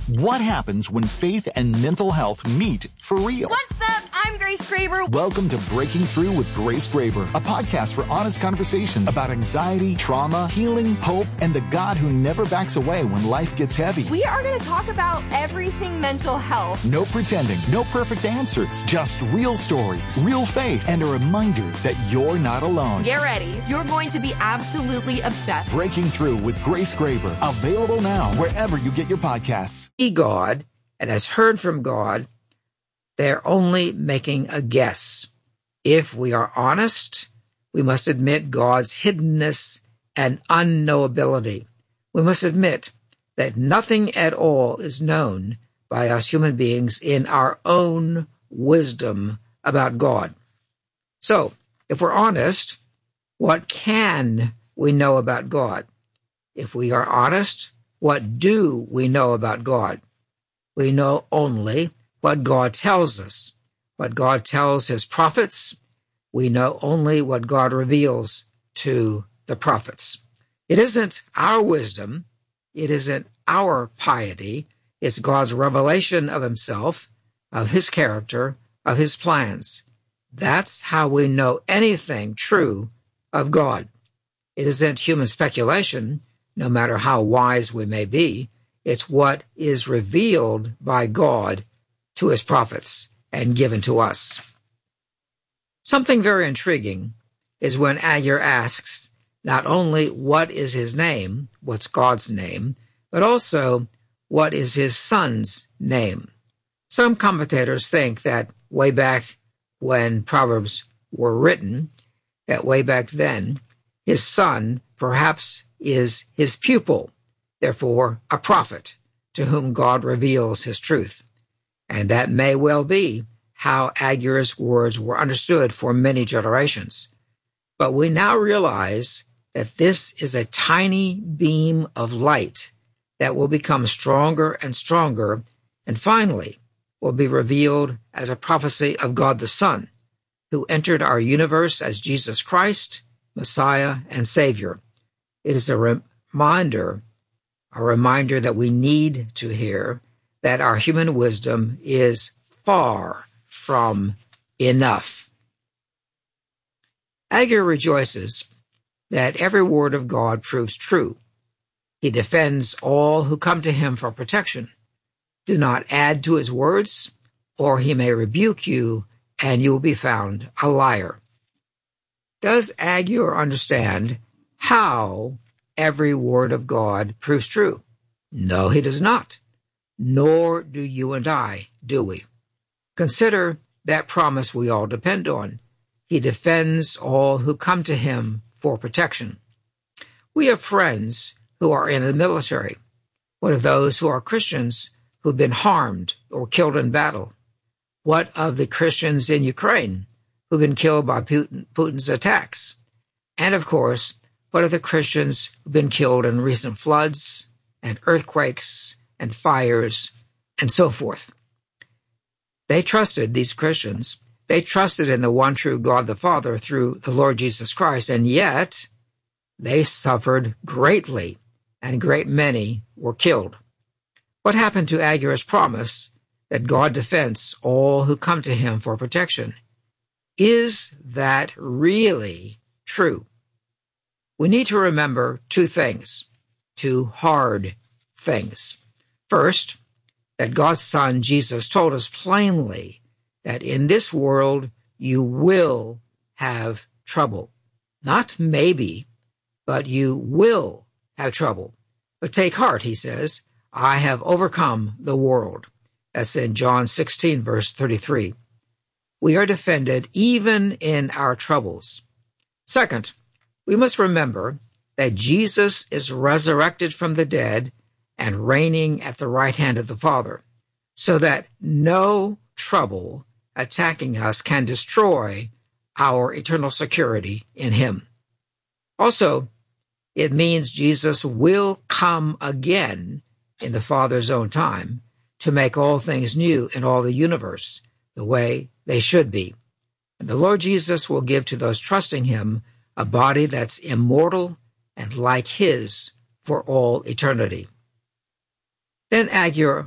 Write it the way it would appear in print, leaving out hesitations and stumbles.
What happens when faith and mental health meet for real? What's up? I'm Grace Graber. Welcome to Breaking Through with Grace Graber, a podcast for honest conversations about anxiety, trauma, healing, hope, and the God who never backs away when life gets heavy. We are going to talk about everything mental health. No pretending, no perfect answers, just real stories, real faith, and a reminder that you're not alone. Get ready. You're going to be absolutely obsessed. Breaking Through with Grace Graber, available now wherever you get your podcasts. God and has heard from God, they're only making a guess. If we are honest, we must admit God's hiddenness and unknowability. We must admit that nothing at all is known by us human beings in our own wisdom about God. So, if we're honest, what can we know about God? If we are honest, what do we know about God? We know only what God tells us, what God tells his prophets. We know only what God reveals to the prophets. It isn't our wisdom. It isn't our piety. It's God's revelation of himself, of his character, of his plans. That's how we know anything true of God. It isn't human speculation, no matter how wise we may be. It's what is revealed by God to his prophets and given to us. Something very intriguing is when Agur asks not only what is his name, what's God's name, but also what is his son's name. Some commentators think that way back when Proverbs were written, that way back then, his son perhaps is his pupil, therefore a prophet to whom God reveals his truth. And that may well be how Agur's words were understood for many generations. But we now realize that this is a tiny beam of light that will become stronger and stronger, and finally will be revealed as a prophecy of God the Son, who entered our universe as Jesus Christ, Messiah and Savior. It is a reminder that we need to hear that our human wisdom is far from enough. Agur rejoices that every word of God proves true. He defends all who come to him for protection. Do not add to his words, or he may rebuke you, and you will be found a liar. Does Agur understand how every word of God proves true? No, he does not. Nor do you and I, do we? Consider that promise we all depend on. He defends all who come to him for protection. We have friends who are in the military. What of those who are Christians who've been harmed or killed in battle? What of the Christians in Ukraine who've been killed by Putin's attacks? And of course, what of the Christians who've been killed in recent floods and earthquakes and fires and so forth? These Christians, they trusted in the one true God the Father through the Lord Jesus Christ, and yet they suffered greatly, and a great many were killed. What happened to Agur's promise that God defends all who come to him for protection? Is that really true? We need to remember two things, two hard things. First, that God's Son, Jesus, told us plainly that in this world you will have trouble. Not maybe, but you will have trouble. But take heart, he says, I have overcome the world. That's in John 16, verse 33. We are defended even in our troubles. Second, we must remember that Jesus is resurrected from the dead and reigning at the right hand of the Father, so that no trouble attacking us can destroy our eternal security in him. Also, it means Jesus will come again in the Father's own time to make all things new in all the universe the way they should be. And the Lord Jesus will give to those trusting him a body that's immortal and like his for all eternity. Then Agur